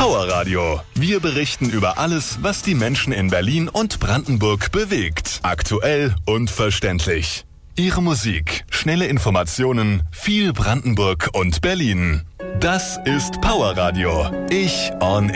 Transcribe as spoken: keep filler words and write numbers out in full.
Power Radio. Wir berichten über alles, was die Menschen in Berlin und Brandenburg bewegt. Aktuell und verständlich. Ihre Musik, schnelle Informationen, viel Brandenburg und Berlin. Das ist Power Radio. Ich on